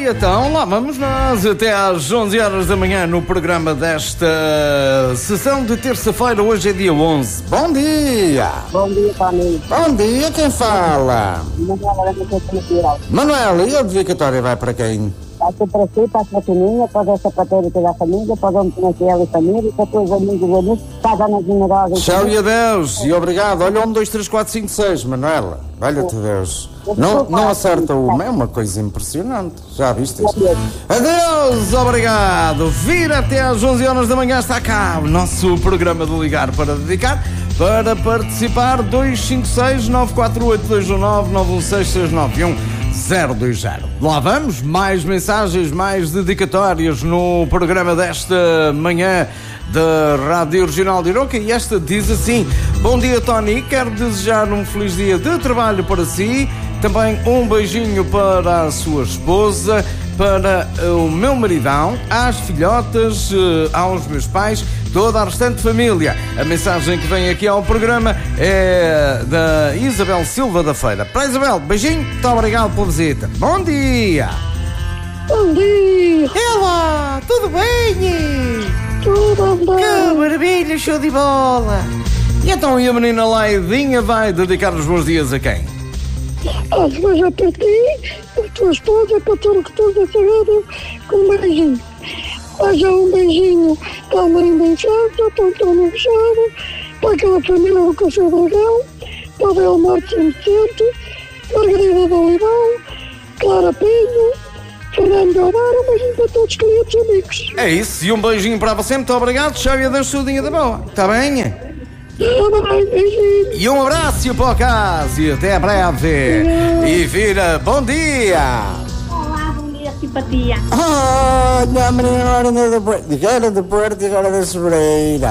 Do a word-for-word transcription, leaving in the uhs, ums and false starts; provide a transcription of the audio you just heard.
então lá vamos nós até às onze horas da manhã no programa desta sessão de terça-feira. Hoje é dia onze. Bom dia! Bom dia, Tony. Bom dia, quem fala? Manuela, da Manuela. Manuela, e a dedicatória vai para quem? Vai ser para si, para a sua família, para essa pateira toda a família, para onde conhece ela e família, para todos os amigos e amigos, para a Ana Generosa. Tchau e adeus, e obrigado. Olha, um, dois, três, quatro, cinco, seis, Manuela. Valha-te Deus. Não, não acerta uma, é uma coisa impressionante. Já viste isto? Adeus, obrigado. Vira até às onze horas da manhã, está cá o nosso programa de ligar para dedicar. Para participar, dois cinco seis, nove quatro oito, dois um nove, nove um seis, seis nove um zero dois zero. Lá vamos, mais mensagens, mais dedicatórias no programa desta manhã da Rádio Regional de Iroca, e esta diz assim: bom dia, Tony, quero desejar um feliz dia de trabalho para si, também um beijinho para a sua esposa, para o meu maridão, às filhotas, aos meus pais, toda a restante família. A mensagem que vem aqui ao programa é da Isabel Silva da Feira. Para Isabel, beijinho, muito obrigado pela visita. Bom dia! Bom dia! Ela, tudo bem? Tudo bem? Que maravilha, show de bola! E então, e a menina Laidinha vai dedicar os bons dias a quem? Olha, mas é para ti, para a tua esposa, para tudo que estás a saber, com um beijinho. Haja um beijinho para o Marinho Benfica, para o Antônio Fechado, para aquela família do Conselho Dragão, para o Belmar de Vicente, Margarida do Olivão, Clara Pinho, Fernando Galvar, um beijinho para todos os clientes e amigos. É isso, e um beijinho para você, muito obrigado, tchau e adeus, saudinha da boa, está bem? E um abraço para o caso e até breve. E vira, bom dia. Olá, bom dia, simpatia. Olha, a menina, agora da Porto, agora da Porto e agora da Sobreira.